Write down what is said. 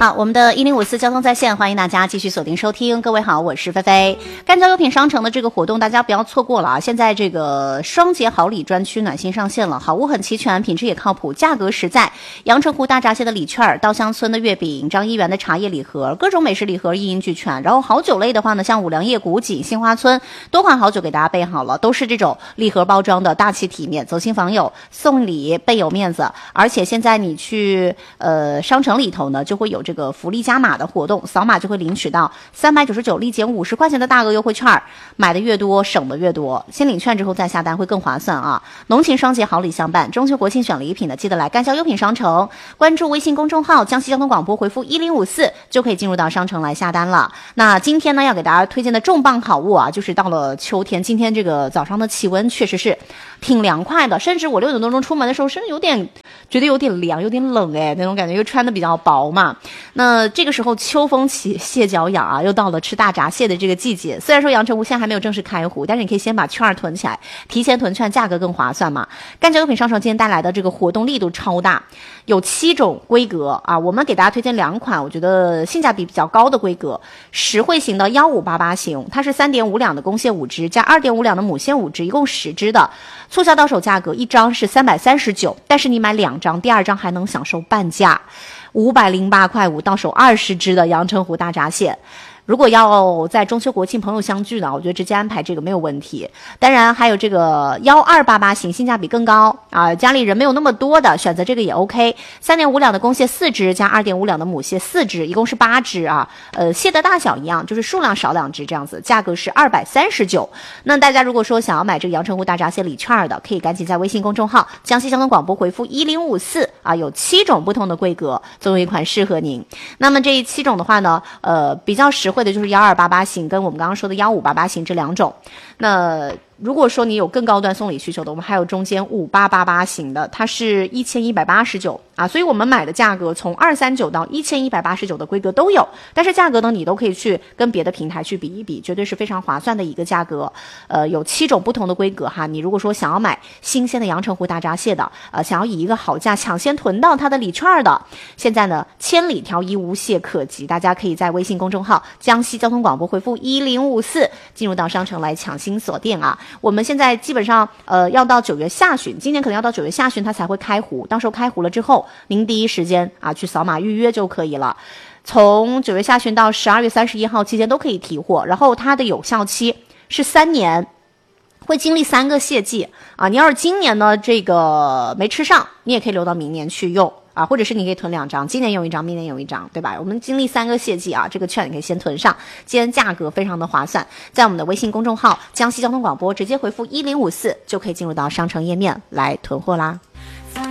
好，我们的1054交通在线，欢迎大家继续锁定收听。各位好，我是菲菲。干交优品商城的这个活动大家不要错过了啊！现在这个双节好礼专区暖心上线了，好物很齐全，品质也靠谱，价格实在。阳澄湖大闸蟹的礼券，稻香村的月饼，张一元的茶叶礼盒，各种美食礼盒一应俱全。然后好酒类的话呢，像五粮液、古井、杏花村多款好酒给大家备好了，都是这种礼盒包装的，大气体面，走亲访友送礼倍有面子。而且现在你去商城里头呢，就会有这个福利加码的活动，扫码就会领取到399立减50块钱的大额优惠券，买的越多省的越多，先领券之后再下单会更划算啊！浓情双节好礼相伴，中秋国庆选礼品的记得来干交优品商城，关注微信公众号江西交通广播，回复1054就可以进入到商城来下单了。那今天呢要给大家推荐的重磅好物啊，就是到了秋天，今天这个早上的气温确实是挺凉快的，甚至我6点多钟出门的时候是觉得有点凉，有点冷那种感觉，又穿的比较薄嘛。那这个时候秋风起，蟹脚痒啊，又到了吃大闸蟹的这个季节。虽然说阳澄湖现在还没有正式开湖，但是你可以先把券囤起来，提前囤券价格更划算嘛。干交优品商城今天带来的这个活动力度超大，有7种规格啊，我们给大家推荐2款，我觉得性价比比较高的规格。实惠型的1588型，它是3.5两的公蟹5只加2.5两的母蟹5只，一共10只的，促销到手价格一张是339，但是你买2张，第2张还能享受半价，508块5到手20只的阳澄湖大闸蟹。如果要在中秋国庆朋友相聚呢，我觉得直接安排这个没有问题。当然还有这个1288型，性价比更高啊，家里人没有那么多的，选择这个也 OK。3.5两的公蟹4只加2.5两的母蟹4只，一共是8只啊。蟹的大小一样，就是数量少2只这样子，价格是239。那大家如果说想要买这个阳澄湖大闸蟹礼券的，可以赶紧在微信公众号江西交通广播回复1054啊，有7种不同的规格，总有一款适合您。那么这7种的话呢，比较实惠的就是1288型跟我们刚刚说的1588型这2种。那如果说你有更高端送礼需求的，我们还有中间5888型的，它是1189啊，所以我们买的价格从239到1189的规格都有，但是价格呢你都可以去跟别的平台去比一比，绝对是非常划算的一个价格。有7种不同的规格哈，你如果说想要买新鲜的阳澄湖大闸蟹的，想要以一个好价抢先囤到它的礼券的，现在呢千里挑一无懈可击，大家可以在微信公众号江西交通广播回复1054进入到商城来抢新锁店啊。我们现在基本上要到9月下旬，今年可能要到9月下旬它才会开湖，到时候开湖了之后您第一时间啊去扫码预约就可以了。从9月下旬到12月31号期间都可以提货，然后它的有效期是3年，会经历3个蟹季啊。你要是今年呢这个没吃上，你也可以留到明年去用啊，或者是你可以囤2张，今年用1张，明年用1张，对吧？我们经历3个蟹季啊，这个券你可以先囤上，今天价格非常的划算，在我们的微信公众号江西交通广播直接回复1054就可以进入到商城页面来囤货啦。